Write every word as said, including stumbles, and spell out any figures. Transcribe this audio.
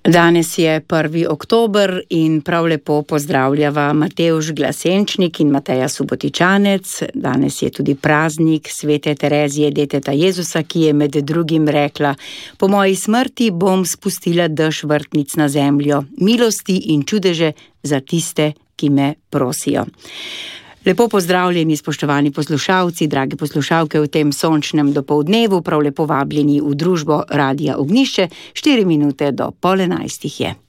Danes je prvi oktober in prav lepo pozdravljava Matevž Glasenčnik in Mateja Subotičanec. Danes je tudi praznik svete Terezije, deteta Jezusa, ki je med drugim rekla: po moji smrti bom spustila dež vrtnic na zemljo, milosti in čudeže za tiste, ki me prosijo. Lepo pozdravljeni, spoštovani poslušalci, dragi poslušalke v tem sončnem dopoldnevu, prav lepo vabljeni v družbo Radia Ognjišče, štiri minute do pol enajstih je.